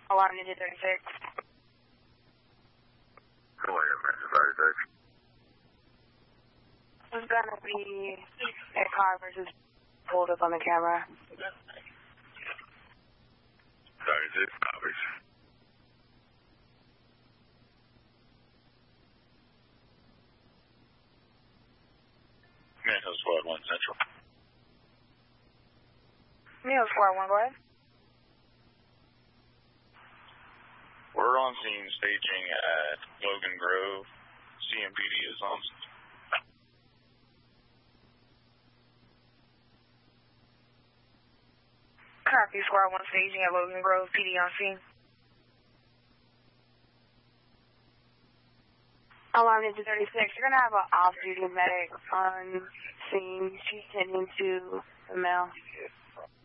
Alarm Ninja 36. Go ahead, Ninja 36. There's gonna be a car versus pulled up on the camera. 36 copies. Neil Squad 1 Central. Neil Squad 1, go ahead. We're on scene staging at Logan Grove. CMPD is on. Copy, Squad 1 staging at Logan Grove, PD on scene. Alarm Ninja 36, you're going to have an off-duty medic on scene. She's tending to the male.